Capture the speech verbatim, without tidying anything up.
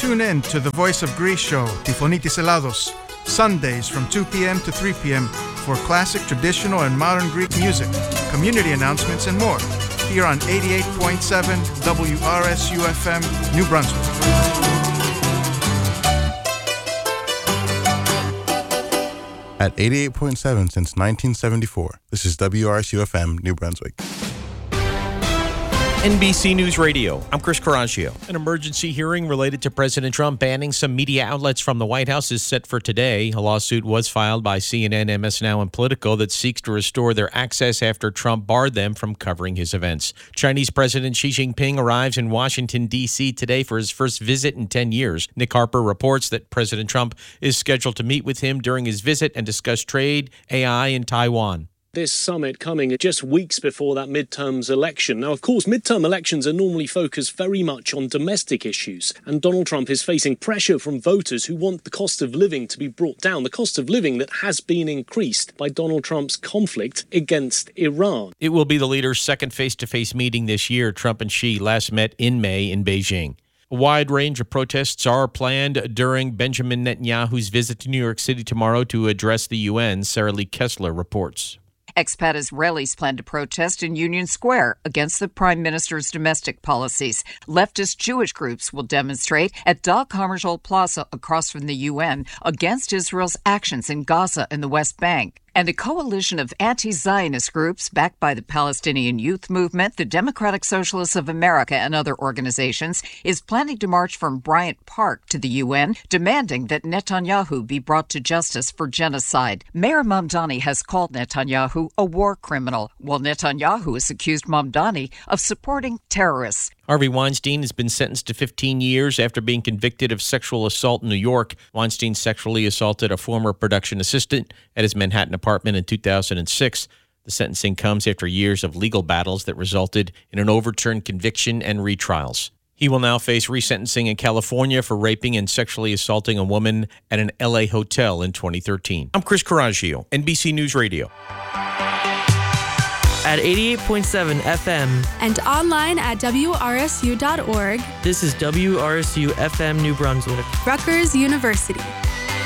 Tune in to the Voice of Greece show, Tifonitis Elados, Sundays from two p.m. to three p.m. for classic, traditional, and modern Greek music, community announcements, and more. Here on eighty-eight point seven W R S U F M, New Brunswick. At eighty-eight point seven since nineteen seventy-four, this is W R S U F M, New Brunswick. N B C News Radio, I'm Chris Coraggio. An emergency hearing related to President Trump banning some media outlets from the White House is set for today. A lawsuit was filed by C N N, M S N Now, and Politico that seeks to restore their access after Trump barred them from covering his events. Chinese President Xi Jinping arrives in Washington, D C today for his first visit in ten years. Nick Harper reports that President Trump is scheduled to meet with him during his visit and discuss trade, A I, and Taiwan. This summit coming just weeks before that midterms election. Now, of course, midterm elections are normally focused very much on domestic issues, and Donald Trump is facing pressure from voters who want the cost of living to be brought down, the cost of living that has been increased by Donald Trump's conflict against Iran. It will be the leaders' second face-to-face meeting this year. Trump and Xi last met in May in Beijing. A wide range of protests are planned during Benjamin Netanyahu's visit to New York City tomorrow to address the U N, Sarah Lee Kessler reports. Expat Israelis plan to protest in Union Square against the Prime Minister's domestic policies. Leftist Jewish groups will demonstrate at Dag Hammarskjöld Plaza across from the U N against Israel's actions in Gaza and the West Bank. And a coalition of anti-Zionist groups backed by the Palestinian Youth Movement, the Democratic Socialists of America, and other organizations is planning to march from Bryant Park to the U N, demanding that Netanyahu be brought to justice for genocide. Mayor Mamdani has called Netanyahu a war criminal, while Netanyahu has accused Mamdani of supporting terrorists. Harvey Weinstein has been sentenced to fifteen years after being convicted of sexual assault in New York. Weinstein sexually assaulted a former production assistant at his Manhattan apartment in two thousand six. The sentencing comes after years of legal battles that resulted in an overturned conviction and retrials. He will now face resentencing in California for raping and sexually assaulting a woman at an L A hotel in twenty thirteen. I'm Chris Coraggio, N B C News Radio. At eighty-eight point seven F M and online at W R S U dot org. This is W R S U F M New Brunswick, Rutgers University.